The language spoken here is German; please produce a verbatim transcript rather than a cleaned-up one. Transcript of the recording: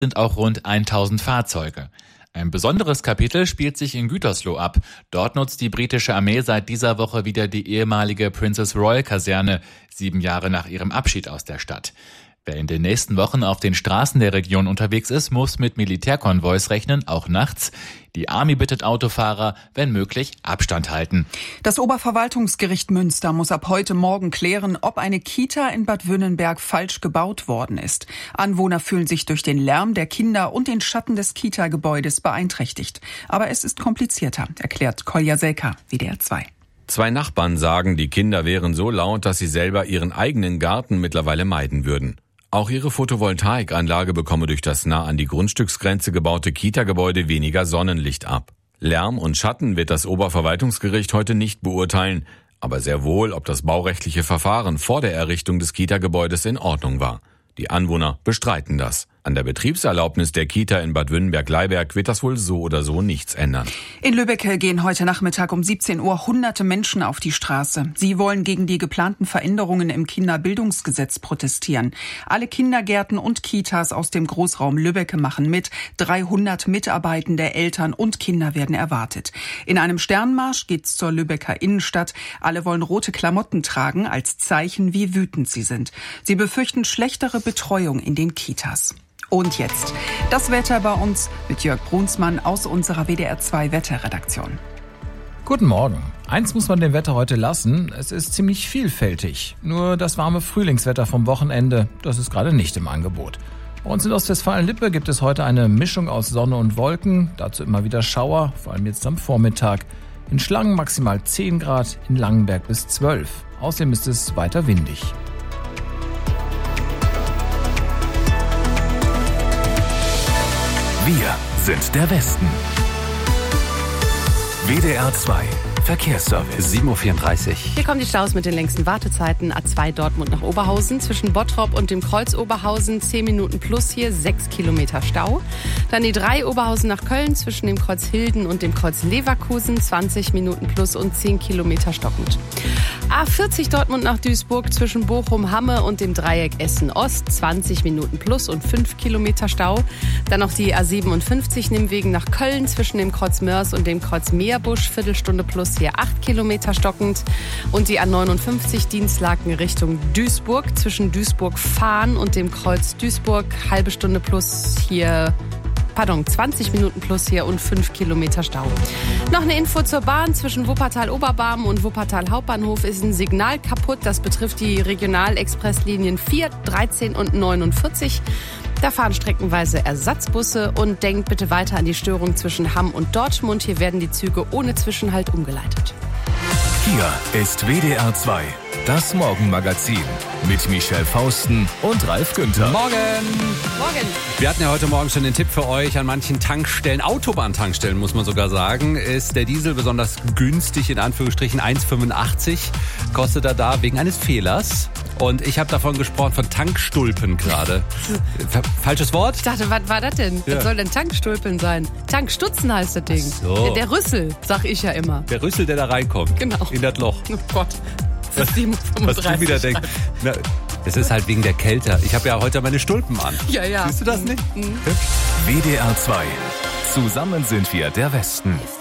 sind auch rund tausend Fahrzeuge. Ein besonderes Kapitel spielt sich in Gütersloh ab. Dort nutzt die britische Armee seit dieser Woche wieder die ehemalige Princess Royal Kaserne, sieben Jahre nach ihrem Abschied aus der Stadt. Wer in den nächsten Wochen auf den Straßen der Region unterwegs ist, muss mit Militärkonvois rechnen, auch nachts. Die Army bittet Autofahrer, wenn möglich, Abstand halten. Das Oberverwaltungsgericht Münster muss ab heute Morgen klären, ob eine Kita in Bad Wünnenberg falsch gebaut worden ist. Anwohner fühlen sich durch den Lärm der Kinder und den Schatten des Kita-Gebäudes beeinträchtigt. Aber es ist komplizierter, erklärt Kolja Selka, W D R zwei. Zwei Nachbarn sagen, die Kinder wären so laut, dass sie selber ihren eigenen Garten mittlerweile meiden würden. Auch ihre Photovoltaikanlage bekomme durch das nah an die Grundstücksgrenze gebaute Kita-Gebäude weniger Sonnenlicht ab. Lärm und Schatten wird das Oberverwaltungsgericht heute nicht beurteilen, aber sehr wohl, ob das baurechtliche Verfahren vor der Errichtung des Kita-Gebäudes in Ordnung war. Die Anwohner bestreiten das. An der Betriebserlaubnis der Kita in Bad Wünnenberg-Leiberg wird das wohl so oder so nichts ändern. In Lübbecke gehen heute Nachmittag um siebzehn Uhr hunderte Menschen auf die Straße. Sie wollen gegen die geplanten Veränderungen im Kinderbildungsgesetz protestieren. Alle Kindergärten und Kitas aus dem Großraum Lübbecke machen mit. dreihundert Mitarbeitende, Eltern und Kinder werden erwartet. In einem Sternmarsch geht's zur Lübecker Innenstadt. Alle wollen rote Klamotten tragen, als Zeichen, wie wütend sie sind. Sie befürchten schlechtere Betreuung in den Kitas. Und jetzt das Wetter bei uns mit Jörg Brunsmann aus unserer W D R zwei Wetterredaktion. Guten Morgen. Eins muss man dem Wetter heute lassen, es ist ziemlich vielfältig. Nur das warme Frühlingswetter vom Wochenende, das ist gerade nicht im Angebot. Bei uns in Ostwestfalen-Lippe gibt es heute eine Mischung aus Sonne und Wolken, dazu immer wieder Schauer, vor allem jetzt am Vormittag. In Schlangen maximal zehn Grad, in Langenberg bis zwölf. Außerdem ist es weiter windig. Wir sind der Westen. W D R zwei Verkehrsservice. sieben Uhr vierunddreißig. Hier kommen die Staus mit den längsten Wartezeiten. A zwei Dortmund nach Oberhausen. Zwischen Bottrop und dem Kreuz Oberhausen zehn Minuten plus hier, sechs Kilometer Stau. Dann die drei Oberhausen nach Köln. Zwischen dem Kreuz Hilden und dem Kreuz Leverkusen zwanzig Minuten plus und zehn Kilometer stockend. A vierzig Dortmund nach Duisburg. Zwischen Bochum-Hamme und dem Dreieck Essen-Ost zwanzig Minuten plus und fünf Kilometer Stau. Dann noch die A siebenundfünfzig Nimwegen nach Köln. Zwischen dem Kreuz Mörs und dem Kreuz Meerbusch Viertelstunde plus hier acht Kilometer stockend. Und die A neunundfünfzig Dienstlaken Richtung Duisburg. Zwischen Duisburg-Fahn und dem Kreuz Duisburg halbe Stunde plus hier, pardon, zwanzig Minuten plus hier und fünf Kilometer Stau. Noch eine Info zur Bahn. Zwischen Wuppertal-Oberbarm und Wuppertal Hauptbahnhof ist ein Signal kaputt. Das betrifft die Regionalexpresslinien vier, dreizehn und neunundvierzig. Da fahren streckenweise Ersatzbusse und denkt bitte weiter an die Störung zwischen Hamm und Dortmund. Hier werden die Züge ohne Zwischenhalt umgeleitet. Hier ist W D R zwei, das Morgenmagazin mit Michelle Fausten und Ralf Günther. Morgen! Morgen! Wir hatten ja heute Morgen schon den Tipp für euch. An manchen Tankstellen, Autobahntankstellen muss man sogar sagen, ist der Diesel besonders günstig, in Anführungsstrichen eins Komma fünfundachtzig kostet er da wegen eines Fehlers. Und ich habe davon gesprochen, von Tankstulpen gerade. Falsches Wort? Ich dachte, was war das denn? Ja. Was soll denn Tankstulpen sein? Tankstutzen heißt das Ding. Ach so. Der, der Rüssel, sag ich ja immer. Der Rüssel, der da reinkommt. Genau. In das Loch. Oh Gott. Das ist sieben Uhr fünfunddreißig. Was du wieder denkst. Na, das ist halt wegen der Kälte. Ich habe ja heute meine Stulpen an. Ja, ja. Siehst du das nicht? W D R zwei. Zusammen sind wir der Westen.